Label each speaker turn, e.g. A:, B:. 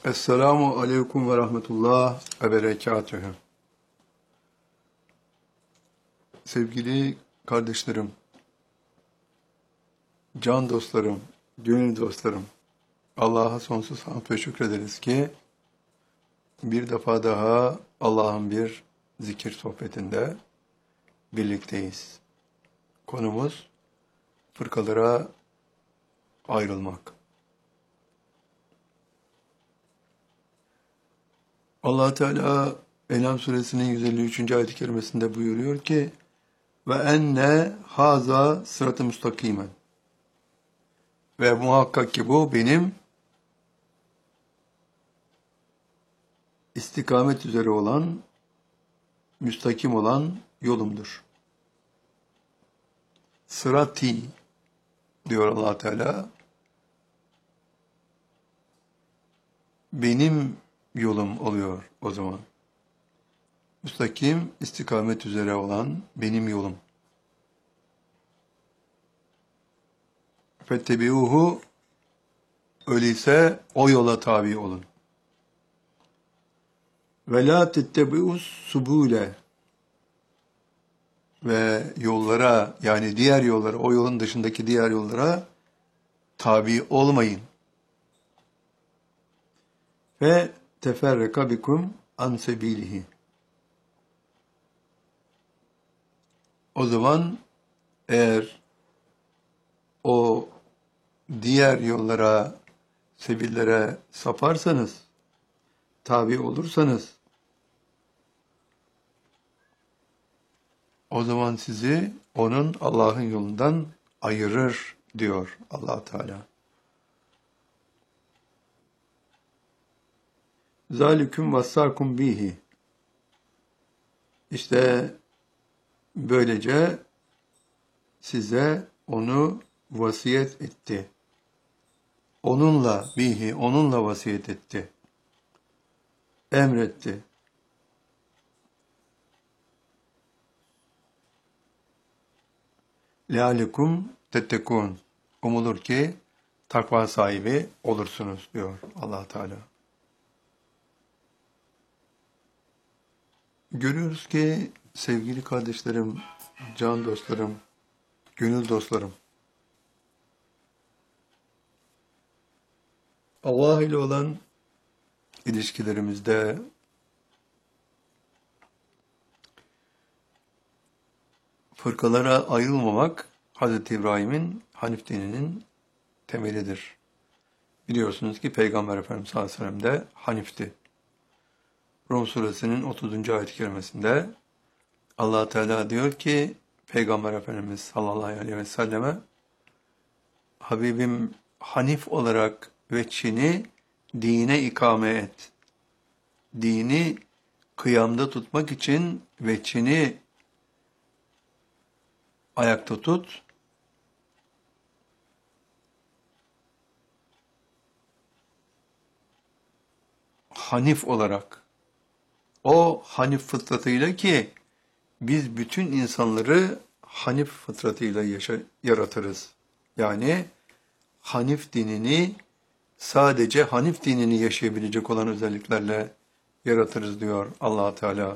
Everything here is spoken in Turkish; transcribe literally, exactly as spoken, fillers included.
A: Esselamu aleyküm ve rahmetullah ve berekatühü. Sevgili kardeşlerim, can dostlarım, gönül dostlarım, Allah'a sonsuz hamd ve şükrederiz ki bir defa daha Allah'ın bir zikir sohbetinde birlikteyiz. Konumuz fırkalara ayrılmak. Allah Teala En'am suresinin yüz elli üçüncü ayet-i kerimesinde buyuruyor ki ve enne haza sırat-ı müstakimen, ve muhakkak ki bu benim istikamet üzere olan, müstakim olan yolumdur. Sırati diyor Allah Teala, benim yolum oluyor o zaman. Müstakim, istikamet üzere olan benim yolum. Fettebi'uhu, öyleyse o yola tabi olun. Ve la tettebi'us subule, ve yollara, yani diğer yollara, o yolun dışındaki diğer yollara tabi olmayın. Ve teferreka bikum an sebilihi. O zaman eğer o diğer yollara, sebillere saparsanız, tabi olursanız, o zaman sizi onun, Allah'ın yolundan ayırır diyor Allah Teala. Zalikum vassakum bihi. İşte böylece size onu vasiyet etti. Onunla bihi, onunla vasiyet etti. Emretti. Lealikum tettekun. Umulur ki takva sahibi olursunuz diyor Allah Teala. Görüyoruz ki sevgili kardeşlerim, can dostlarım, gönül dostlarım, Allah ile olan ilişkilerimizde fırkalara ayrılmamak Hazreti İbrahim'in Hanif dininin temelidir. Biliyorsunuz ki Peygamber Efendimiz sallallahu aleyhi ve sellem de Hanif'ti. Rum suresinin otuzuncu ayet-i kerimesinde Allah Teala diyor ki Peygamber Efendimiz sallallahu aleyhi ve selleme, Habibim Hanif olarak veçhini dine ikame et. Dini kıyamda tutmak için veçhini ayakta tut. Hanif olarak. O Hanif fıtratıyla ki biz bütün insanları Hanif fıtratıyla yaşa- yaratırız. Yani Hanif dinini sadece Hanif dinini yaşayabilecek olan özelliklerle yaratırız diyor Allah Teala.